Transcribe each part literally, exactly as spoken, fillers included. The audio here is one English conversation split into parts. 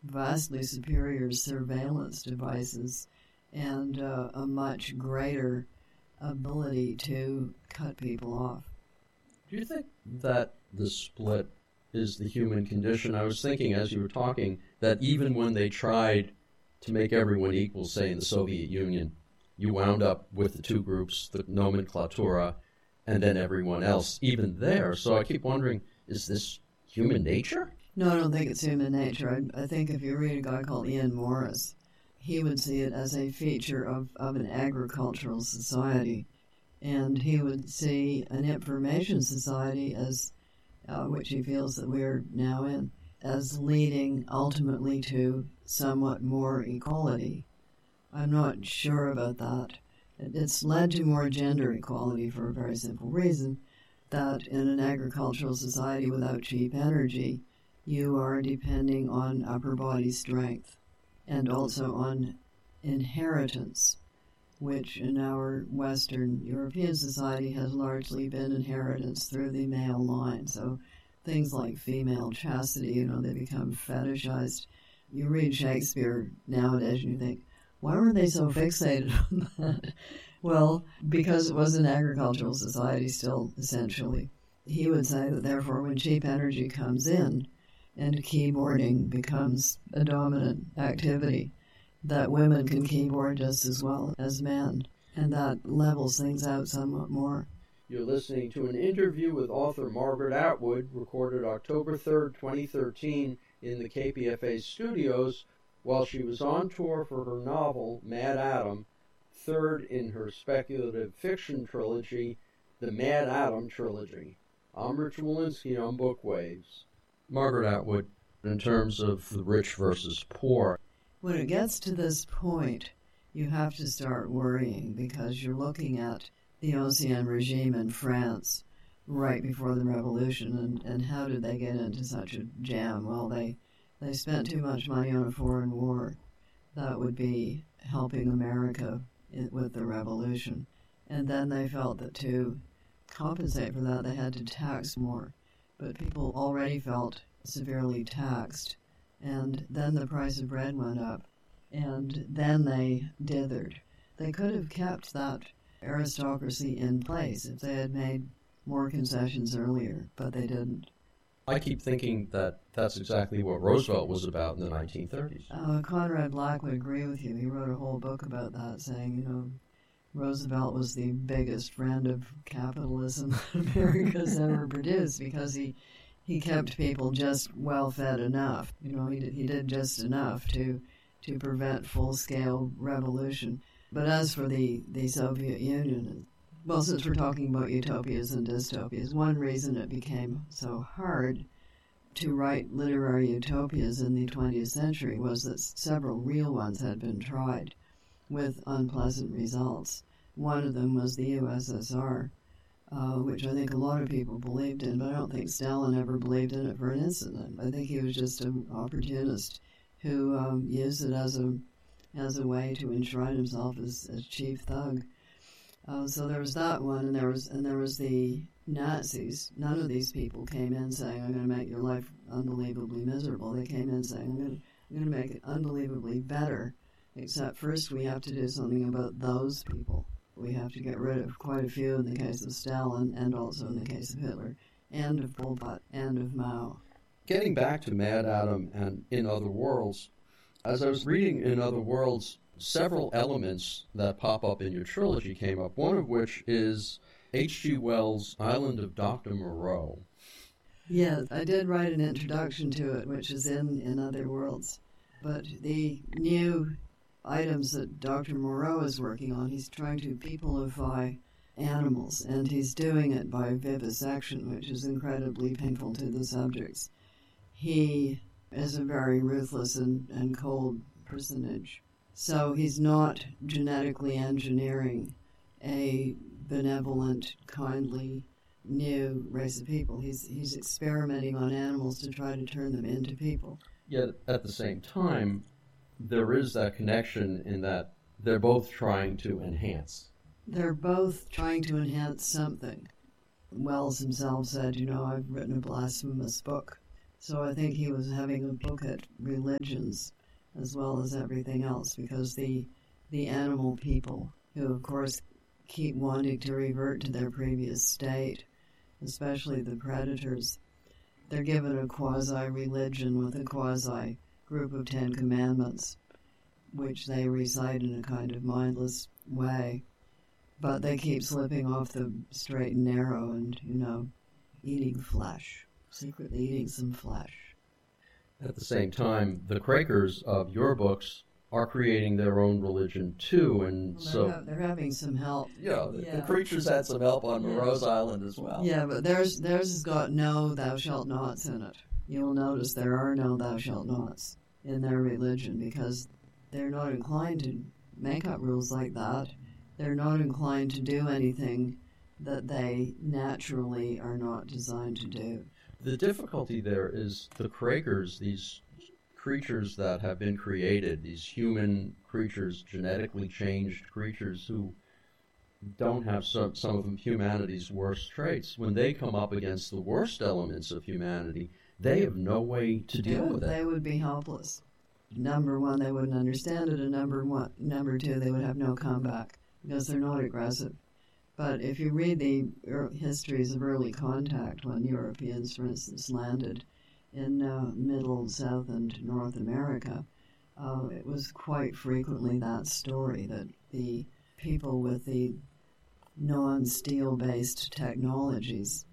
vastly superior surveillance devices and uh, a much greater ability to cut people off. Do you think that the split is the human condition? I was thinking as you were talking that even when they tried to make everyone equal, say in the Soviet Union, you wound up with the two groups, the nomenclatura, and then everyone else, even there. So I keep wondering, is this human nature? No, I don't think it's human nature. I, I think if you read a guy called Ian Morris, he would see it as a feature of, of an agricultural society. And he would see an information society, as uh, which he feels that we're now in, as leading ultimately to somewhat more equality. I'm not sure about that. It's led to more gender equality for a very simple reason, that in an agricultural society without cheap energy, you are depending on upper body strength and also on inheritance, which in our Western European society has largely been inheritance through the male line. So things like female chastity, you know, they become fetishized. You read Shakespeare nowadays and you think, why were they so fixated on that? Well, because it was an agricultural society still, essentially. He would say that therefore when cheap energy comes in and keyboarding becomes a dominant activity, that women can keyboard just as well as men, and that levels things out somewhat more. You're listening to an interview with author Margaret Atwood, recorded October third, twenty thirteen, in the K P F A studios while she was on tour for her novel, Mad Adam, third in her speculative fiction trilogy, the Mad Adam Trilogy. I'm Rich Walensky on Bookwaves. Margaret Atwood, in terms of the rich versus poor, when it gets to this point, you have to start worrying because you're looking at the Ancien regime in France right before the revolution, and, and how did they get into such a jam? Well, they, they spent too much money on a foreign war that would be helping America in, with the revolution. And then they felt that to compensate for that, they had to tax more. But people already felt severely taxed. And then the price of bread went up, and then they dithered. They could have kept that aristocracy in place if they had made more concessions earlier, but they didn't. I keep thinking that that's exactly what Roosevelt was about in the nineteen thirties. Uh, Conrad Black would agree with you. He wrote a whole book about that, saying, you know, Roosevelt was the biggest friend of capitalism America's ever produced because he He kept people just well-fed enough. You know, he did, he did just enough to to prevent full-scale revolution. But as for the, the Soviet Union, well, since we're talking about utopias and dystopias, one reason it became so hard to write literary utopias in the twentieth century was that several real ones had been tried with unpleasant results. One of them was the U S S R. Uh, which I think a lot of people believed in, but I don't think Stalin ever believed in it for an instant. I think he was just an opportunist who um, used it as a as a way to enshrine himself as, as chief thug. Uh, so there was that one, and there was and there was the Nazis. None of these people came in saying, "I'm going to make your life unbelievably miserable." They came in saying, "I'm going to, I'm going to make it unbelievably better." Except first, we have to do something about those people. We have to get rid of quite a few in the case of Stalin and also in the case of Hitler, and of Pol Pot, and of Mao. Getting back to Mad Adam and In Other Worlds, as I was reading In Other Worlds, several elements that pop up in your trilogy came up, one of which is H G Wells' Island of Doctor Moreau. Yes, I did write an introduction to it, which is in In Other Worlds. But the new items that Doctor Moreau is working on, he's trying to peopleify animals, and he's doing it by vivisection, which is incredibly painful to the subjects. He is a very ruthless and, and cold personage. So he's not genetically engineering a benevolent, kindly, new race of people. He's he's experimenting on animals to try to turn them into people. Yet at the same time, there is that connection in that they're both trying to enhance. They're both trying to enhance something. Wells himself said, you know, I've written a blasphemous book, So I think he was having a look at religions as well as everything else, because the the animal people, who of course keep wanting to revert to their previous state, especially the predators, they're given a quasi-religion with a quasi-group of Ten Commandments, which they recite in a kind of mindless way. But they keep slipping off the straight and narrow and, you know, eating flesh, secretly eating some flesh. At the same time, the Quakers of your books are creating their own religion too, and well, so they're, ha- they're having some help. Yeah, the, Yeah. the creatures had some help on Yeah. Moreau's Island as well. Yeah, but theirs theirs has got no thou shalt nots in it. You'll notice there are no thou shalt nots in their religion, because they're not inclined to make up rules like that. They're not inclined to do anything that they naturally are not designed to do. the difficulty there is the Quakers, these creatures that have been created, these human creatures, genetically changed creatures who don't have some, some of humanity's worst traits. When they come up against the worst elements of humanity, they have no way to deal Yeah, with it. They would be helpless. Number one, they wouldn't understand it, and number one, number two, they would have no comeback because they're not aggressive. But if you read the er- histories of early contact, when Europeans, for instance, landed in uh, Middle, South, and North America, uh, it was quite frequently that story that the people with the non-steel-based technologies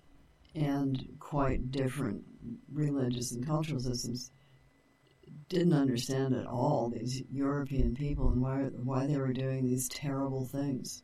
and quite different religious and cultural systems didn't understand at all these European people and why why they were doing these terrible things.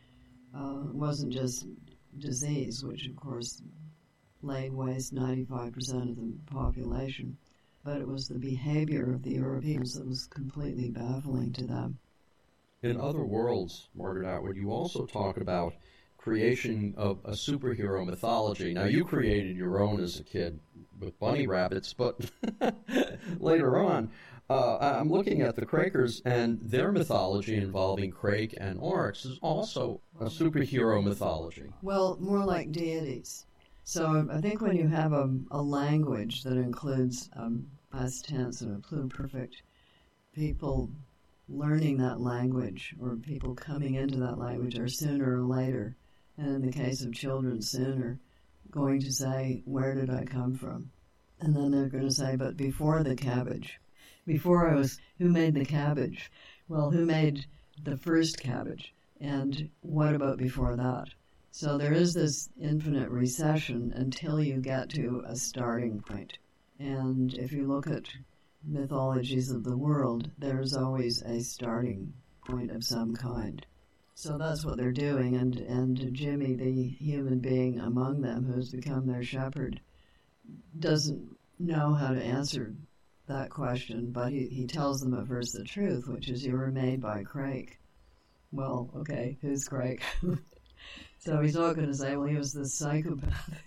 Uh, it wasn't just disease, which of course laid waste ninety-five percent of the population, but it was the behavior of the Europeans that was completely baffling to them. In Other Worlds, Margaret Atwood, you also talk about creation of a superhero mythology. Now, you created your own as a kid with bunny rabbits, but later on, uh, I'm looking at the Quakers, and their mythology involving Crake and Oryx is also a superhero mythology. Well, more like deities. So I think when you have a, a language that includes um, past tense and a pluperfect, people learning that language, or people coming into that language, are sooner or later, and in the case of children, sooner, going to say, where did I come from? And then they're going to say, but before the cabbage. Before I was, who made the cabbage? Well, who made the first cabbage? And what about before that? So there is this infinite recession until you get to a starting point. And if you look at mythologies of the world, there's always a starting point of some kind. So that's what they're doing, and, and Jimmy, the human being among them who's become their shepherd, doesn't know how to answer that question, but he, he tells them at first the truth, which is you were made by Crake. Well, okay, who's Crake? So he's not going to say, well, he was this psychopath.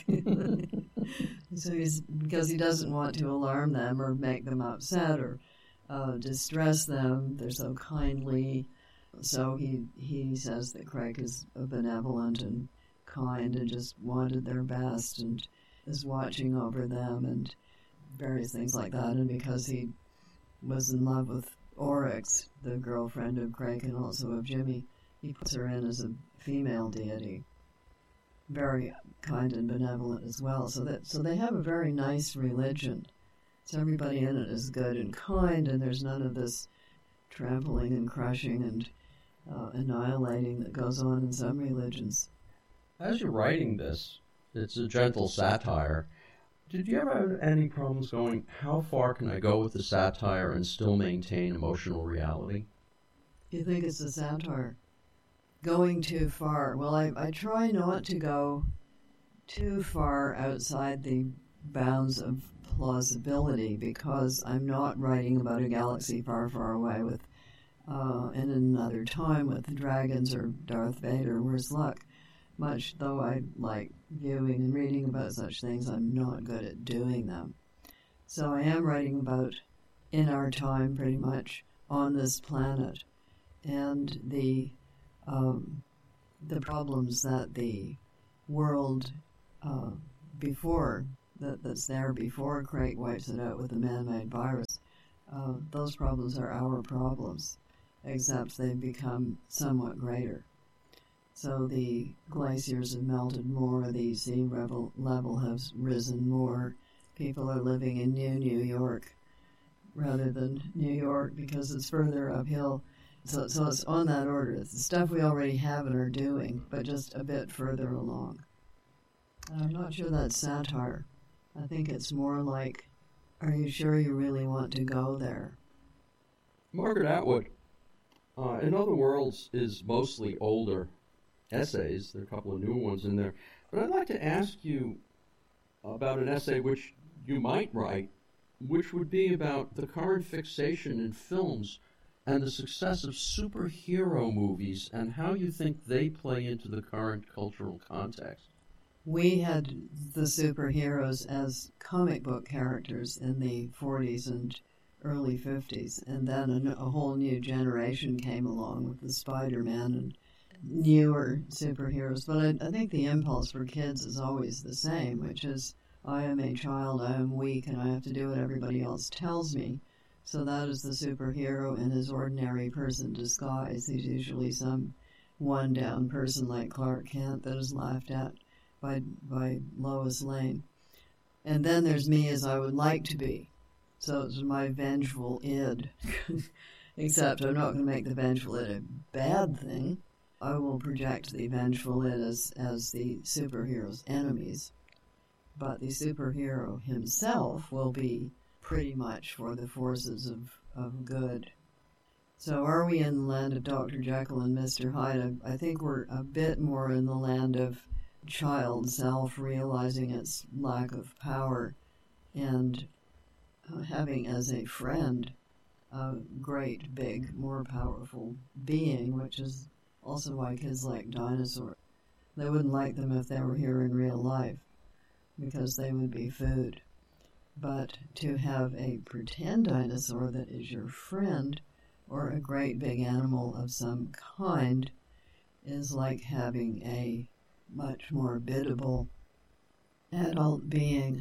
So he's, because he doesn't want to alarm them or make them upset or uh, distress them. They're so kindly. So he, he says that Crake is benevolent and kind and just wanted their best and is watching over them and various things like that. And because he was in love with Oryx, the girlfriend of Crake and also of Jimmy, he puts her in as a female deity, very kind and benevolent as well. So that so they have a very nice religion. So everybody in it is good and kind, and there's none of this trampling and crushing and uh, annihilating that goes on in some religions. As you're writing this, it's a gentle satire. Did you ever have any problems going, how far can I go with the satire and still maintain emotional reality? You think it's a satire? Going too far. Well, I, I try not to go too far outside the bounds of plausibility, because I'm not writing about a galaxy far, far away with uh, in another time with dragons or Darth Vader. Worse luck. Much though I like viewing and reading about such things, I'm not good at doing them. So I am writing about in our time, pretty much, on this planet, and the Um, the problems that the world uh, before that, that's there before Craig wipes it out with the man-made virus. Uh, those problems are our problems, except they've become somewhat greater. So the glaciers have melted more, the sea level, level has risen more, people are living in New New York rather than New York because it's further uphill. So, so it's on that order. It's the stuff we already have and are doing, but just a bit further along. I'm not sure that's satire. I think it's more like, are you sure you really want to go there? Margaret Atwood, uh, In Other Worlds is mostly older essays. There are a couple of new ones in there. But I'd like to ask you about an essay which you might write, which would be about the current fixation in films and the success of superhero movies and how you think they play into the current cultural context. We had the superheroes as comic book characters in the forties and early fifties, and then a, a whole new generation came along with the Spider-Man and newer superheroes. But I, I think the impulse for kids is always the same, which is, I am a child, I am weak, and I have to do what everybody else tells me. So that is the superhero in his ordinary person disguise. He's usually some one-down person like Clark Kent that is laughed at by by Lois Lane. And then there's me as I would like to be. So it's my vengeful id. Except I'm not going to make the vengeful id a bad thing. I will project the vengeful id as, as the superhero's enemies. But the superhero himself will be pretty much for the forces of, of good. So are we in the land of Doctor Jekyll and Mister Hyde? I, I think we're a bit more in the land of child self realizing its lack of power and uh, having as a friend a great, big, more powerful being, which is also why kids like dinosaurs. They wouldn't like them if they were here in real life because they would be food. But to have a pretend dinosaur that is your friend or a great big animal of some kind is like having a much more biddable adult being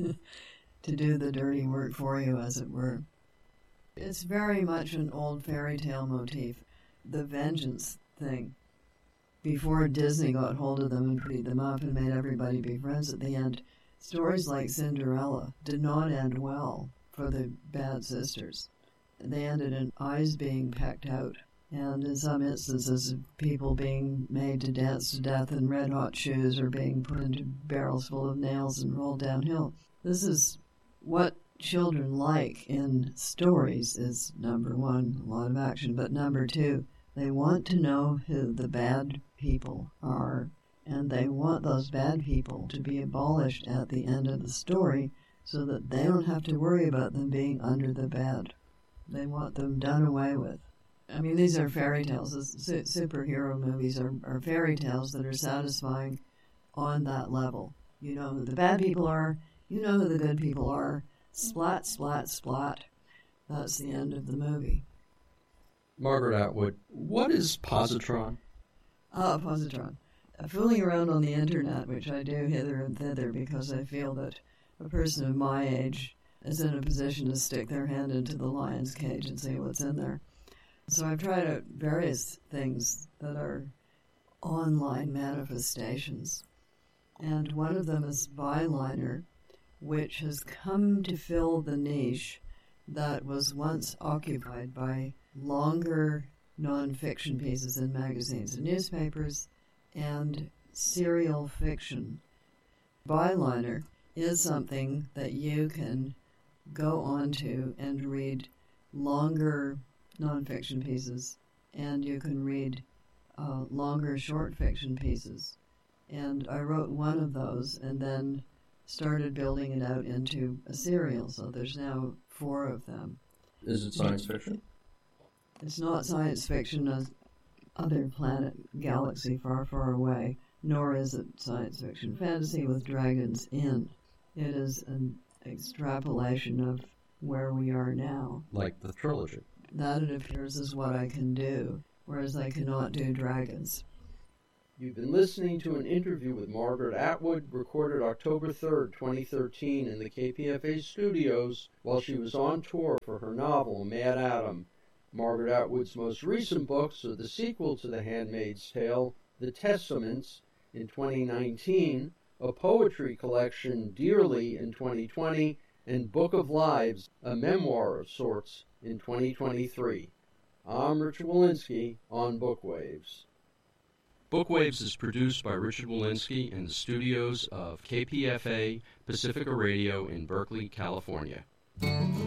to do the dirty work for you, as it were. It's very much an old fairy tale motif, the vengeance thing. Before Disney got hold of them and prettied them up and made everybody be friends at the end, stories like Cinderella did not end well for the bad sisters. They ended in eyes being pecked out, and in some instances, people being made to dance to death in red-hot shoes or being put into barrels full of nails and rolled downhill. This is what children like in stories is, number one, a lot of action, but number two, they want to know who the bad people are, and they want those bad people to be abolished at the end of the story so that they don't have to worry about them being under the bed. They want them done away with. I mean, these are fairy tales. Su- superhero movies are, are fairy tales that are satisfying on that level. You know who the bad people are. You know who the good people are. Splat, splat, splat. That's the end of the movie. Margaret Atwood, what is positron? Ah, positron. Uh, fooling around on the internet, which I do hither and thither because I feel that a person of my age is in a position to stick their hand into the lion's cage and see what's in there. So I've tried out various things that are online manifestations. And one of them is Byliner, which has come to fill the niche that was once occupied by longer nonfiction pieces in magazines and newspapers and serial fiction. Byliner is something that you can go onto and read longer nonfiction pieces, and you can read uh, longer short fiction pieces. And I wrote one of those and then started building it out into a serial, so there's now four of them. Is it science fiction? It's not science fiction as other planet, galaxy far, far away, nor is it science fiction. Fantasy with dragons in. It is an extrapolation of where we are now. Like the trilogy. That, it appears, is what I can do, whereas I cannot do dragons. You've been listening to an interview with Margaret Atwood, recorded October third, twenty thirteen in the K P F A studios while she was on tour for her novel, Mad Adam. Margaret Atwood's most recent books are the sequel to The Handmaid's Tale, The Testaments, in twenty nineteen, a poetry collection, Dearly, in twenty twenty, and Book of Lives, a memoir of sorts, in twenty twenty-three. I'm Richard Walensky on Bookwaves. Bookwaves is produced by Richard Walensky in the studios of K P F A Pacifica Radio in Berkeley, California.